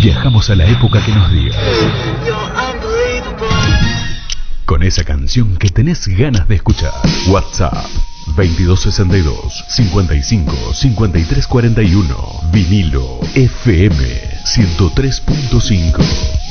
Viajamos a la época que nos dio. Con esa canción que tenés ganas de escuchar. WhatsApp 2262 55 53 41. Vinilo FM 103.5.